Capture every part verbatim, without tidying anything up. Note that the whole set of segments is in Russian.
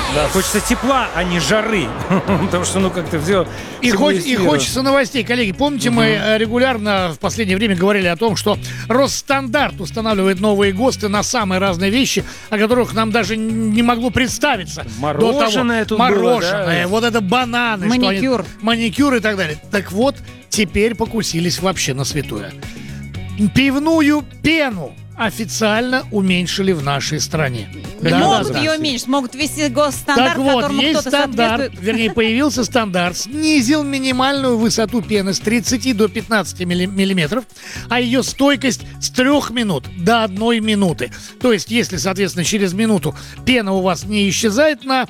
Да, хочется тепла, а не жары. Потому что, ну, как-то все... И, хоть, и хочется новостей. Коллеги, помните, uh-huh. мы регулярно в последнее время говорили о том, что Росстандарт устанавливает новые ГОСТы на самые разные вещи, о которых нам даже не могло представиться. Мороженое тут Мороженое, было, да? Вот это бананы. Маникюр. Они, маникюр и так далее. Так вот, теперь покусились вообще на святое. Пивную пену официально уменьшили в нашей стране. Да, могут да, ее уменьшить, могут ввести госстандарт, так вот, которому есть кто-то стандарт, соответствует. вернее, появился стандарт, снизил минимальную высоту пены с тридцати до пятнадцати миллиметров, а ее стойкость с трех минут до одной минуты. То есть, если, соответственно, через минуту пена у вас не исчезает на,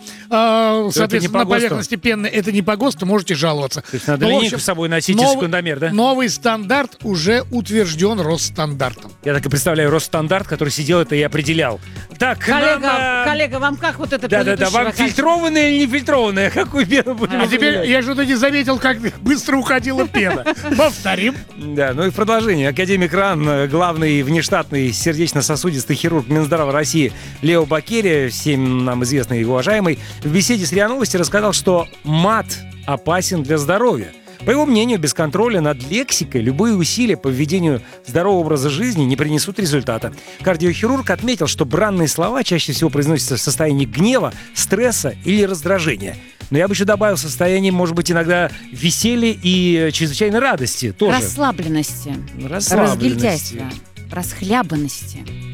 э, соответственно, на поверхности пены, это не по ГОСТу, можете жаловаться. То есть надо ну, линейку с собой носить и секундомер, да? Новый стандарт уже утвержден Росстандартом. Я так и представляю Росстандарт, который сидел это и определял. Так, коллега, нам, коллега, вам как вот это Да-да-да, вам фильтрованная или не фильтрованная? Какую пену будем А теперь я что-то не заметил, как быстро уходила пена. Повторим. Да, ну и в продолжение. Академик РАН, главный внештатный сердечно-сосудистый хирург Минздрава России Лео Бакерия, всем нам известный и уважаемый, в беседе с РИА Новости рассказал, что мат опасен для здоровья. По его мнению, без контроля над лексикой любые усилия по введению здорового образа жизни не принесут результата. Кардиохирург отметил, что бранные слова чаще всего произносятся в состоянии гнева, стресса или раздражения. Но я бы еще добавил состояние, может быть, иногда веселья и чрезвычайной радости тоже. Расслабленности. Расслабленности. Разгильдяйства. Расхлябанности.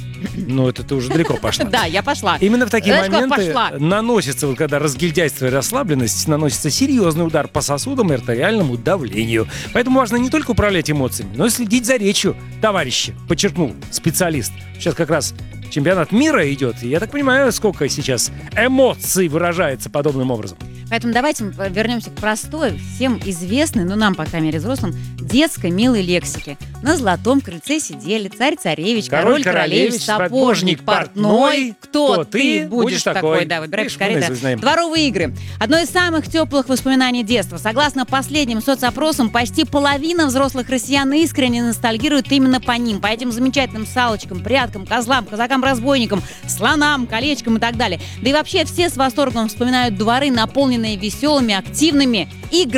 Ну, это ты уже далеко пошла. Да, я пошла. Именно в такие моменты наносится, вот когда разгильдяйство и расслабленность, наносится серьезный удар по сосудам и артериальному давлению. Поэтому важно не только управлять эмоциями, но и следить за речью, товарищи, подчеркнул специалист. Сейчас как раз чемпионат мира идет, и я так понимаю, сколько сейчас эмоций выражается подобным образом. Поэтому давайте вернемся к простой, всем известной, но нам, по крайней мере, взрослым, детской милой лексике. На золотом крыльце сидели царь-царевич, король-королевич, сапожник, портной. Кто, Кто ты будешь такой? такой? Да, выбирай поскорее. Дворовые игры. Одно из самых теплых воспоминаний детства. Согласно последним соцопросам, почти половина взрослых россиян искренне ностальгируют именно по ним, по этим замечательным салочкам, пряткам, козлам, казакам-разбойникам, слонам, колечкам и так далее. Да и вообще все с восторгом вспоминают дворы, наполненные веселыми, активными,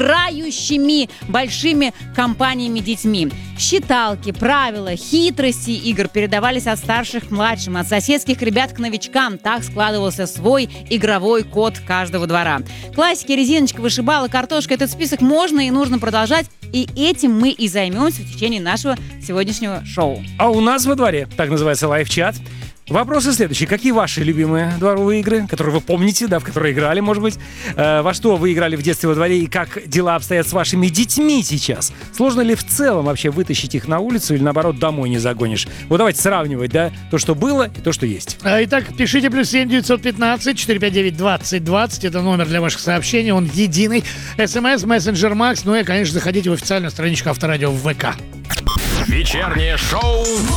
играющими большими компаниями детьми. Считалки, правила, хитрости игр передавались от старших к младшим, от соседских ребят к новичкам. Так складывался свой игровой код каждого двора. Классики, резиночка, вышибала, картошка. Этот список можно и нужно продолжать. И этим мы и займемся в течение нашего сегодняшнего шоу. А у нас во дворе, так называется лайв-чат. Вопросы следующие. Какие ваши любимые дворовые игры, которые вы помните, да, в которые играли, может быть? Э, во что вы играли в детстве во дворе и как дела обстоят с вашими детьми сейчас? Сложно ли в целом вообще вытащить их на улицу или, наоборот, домой не загонишь? Вот давайте сравнивать, да, то, что было и то, что есть. Итак, пишите плюс семь девятьсот пятнадцать четыреста пятьдесят девять двадцать двадцать. Это номер для ваших сообщений. Он единый. СМС, мессенджер Макс. Ну и, конечно, заходите в официальную страничку Авторадио в ВК. Вечернее шоу